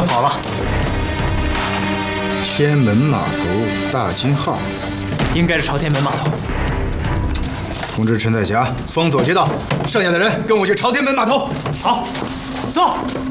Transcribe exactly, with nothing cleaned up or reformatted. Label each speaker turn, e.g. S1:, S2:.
S1: 弄好了。
S2: 天门码头大金号，
S1: 应该是朝天门码头。
S2: 通知陈彩霞封锁街道，剩下的人跟我去朝天门码头。
S1: 好，走。